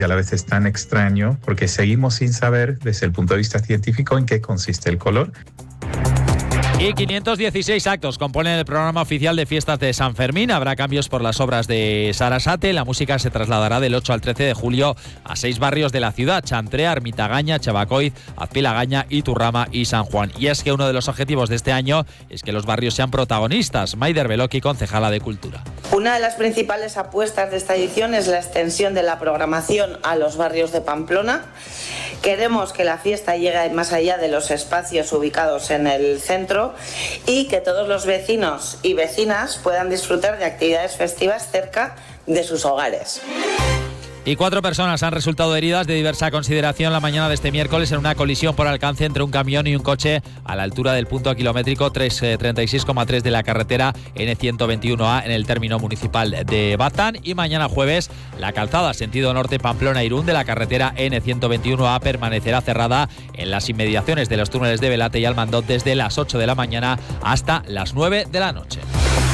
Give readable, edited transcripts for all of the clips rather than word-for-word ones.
y a la vez es tan extraño porque seguimos sin saber desde el punto de vista científico en qué consiste el color. Y 516 actos componen el programa oficial de fiestas de San Fermín. Habrá cambios por las obras de Sarasate. La música se trasladará del 8 al 13 de julio a 6 barrios de la ciudad: Chantrea, Ermitagaña, Chabacoiz, Azpilagaña, Iturrama y San Juan. Y es que uno de los objetivos de este año es que los barrios sean protagonistas. Maider Beloki, concejala de Cultura. Una de las principales apuestas de esta edición es la extensión de la programación a los barrios de Pamplona. Queremos que la fiesta llegue más allá de los espacios ubicados en el centro y que todos los vecinos y vecinas puedan disfrutar de actividades festivas cerca de sus hogares. Y 4 personas han resultado heridas de diversa consideración la mañana de este miércoles en una colisión por alcance entre un camión y un coche a la altura del punto kilométrico 36,3 de la carretera N121A en el término municipal de Baztán. Y mañana jueves la calzada sentido norte Pamplona-Irún de la carretera N121A permanecerá cerrada en las inmediaciones de los túneles de Velate y Almandot desde las 8 de la mañana hasta las 9 de la noche.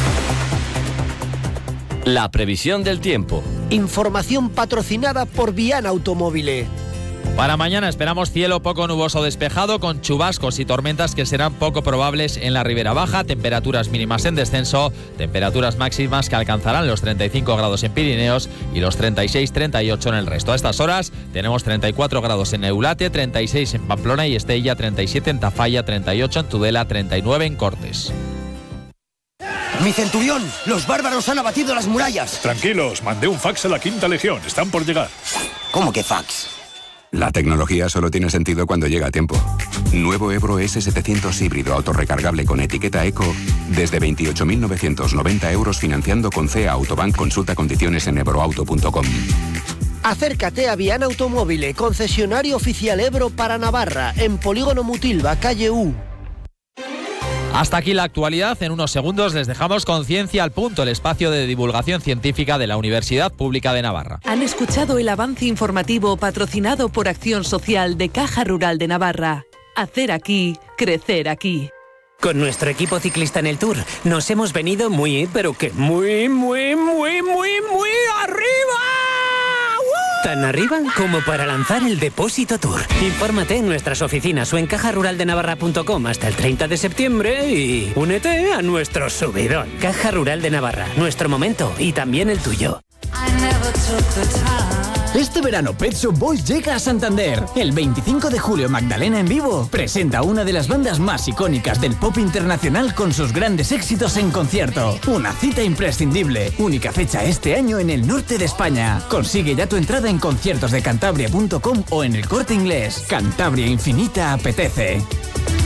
La previsión del tiempo. Información patrocinada por Viana Automóvil. Para mañana esperamos cielo poco nuboso despejado con chubascos y tormentas que serán poco probables en la Ribera Baja, temperaturas mínimas en descenso, temperaturas máximas que alcanzarán los 35 grados en Pirineos y los 36-38 en el resto. A estas horas tenemos 34 grados en Eulate, 36 en Pamplona y Estella, 37 en Tafalla, 38 en Tudela, 39 en Cortes. ¡Mi centurión! ¡Los bárbaros han abatido las murallas! Tranquilos, mandé un fax a la Quinta Legión. Están por llegar. ¿Cómo que fax? La tecnología solo tiene sentido cuando llega a tiempo. Nuevo Ebro S700 híbrido autorrecargable con etiqueta Eco desde 28.990 euros financiando con CEA Autobank. Consulta condiciones en ebroauto.com. Acércate a Viana Automóvil, concesionario oficial Ebro para Navarra, en Polígono Mutilva, calle U. Hasta aquí la actualidad. En unos segundos les dejamos con Ciencia al Punto, el espacio de divulgación científica de la Universidad Pública de Navarra. Han escuchado el avance informativo patrocinado por Acción Social de Caja Rural de Navarra. Hacer aquí, crecer aquí. Con nuestro equipo ciclista en el Tour nos hemos venido muy arriba. Tan arriba como para lanzar el Depósito Tour. Infórmate en nuestras oficinas o en cajaruraldenavarra.com hasta el 30 de septiembre y únete a nuestro subidón. Caja Rural de Navarra, nuestro momento y también el tuyo. Este verano Pet Shop Boys llega a Santander. El 25 de julio Magdalena en vivo presenta una de las bandas más icónicas del pop internacional con sus grandes éxitos en concierto. Una cita imprescindible. Única fecha este año en el norte de España. Consigue ya tu entrada en conciertosdecantabria.com o en el Corte Inglés. Cantabria Infinita apetece.